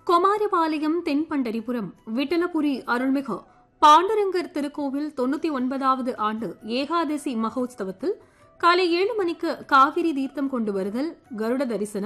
கொமாரபாளையம் தென்பண்டரிபுரம் விட்டலபுரி அருள்மிகு பாண்டுரங்கர் திருக்கோவில் 99வது ஆண்டு ஏகாதசி மகோத்சவத்தில் காலை 7 மணிக்கு காவிரி தீர்த்தம் கொண்டு வருதல், கருட தரிசனம்,